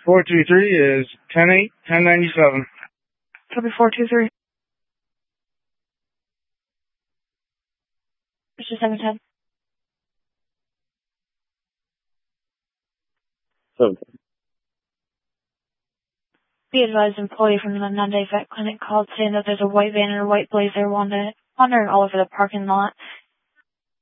423 is 10-8, 1097. Copy 423. Mr. 710. 7. Be advised, employee from the Menendez Vet Clinic called saying that there's a white van and a white Blazer wandering all over the parking lot.